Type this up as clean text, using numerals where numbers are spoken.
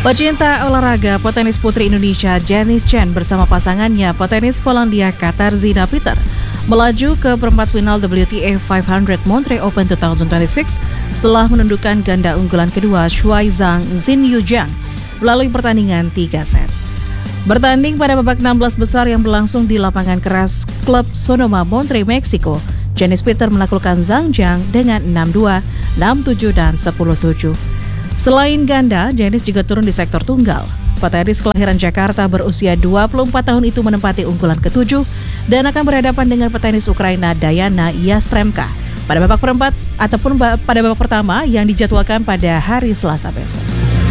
Pecinta olahraga, petenis putri Indonesia Janice Chen bersama pasangannya petenis Polandia Katarzyna Peter melaju ke perempat final WTA 500 Montreal Open 2026 setelah menundukkan ganda unggulan kedua Shuai Zhang Xinyu Jiang melalui pertandingan 3 set. Bertanding pada babak 16 besar yang berlangsung di lapangan keras klub Sonoma, Monterrey, Meksiko, Janice Peter menaklukkan Zhang Jiang dengan 6-2, 6-7, dan 10-7. Selain ganda, Janice juga turun di sektor tunggal. Petenis kelahiran Jakarta berusia 24 tahun itu menempati unggulan ke-7 dan akan berhadapan dengan petenis Ukraina Diana Yastremka pada babak perempat ataupun pada babak pertama yang dijadwalkan pada hari Selasa besok.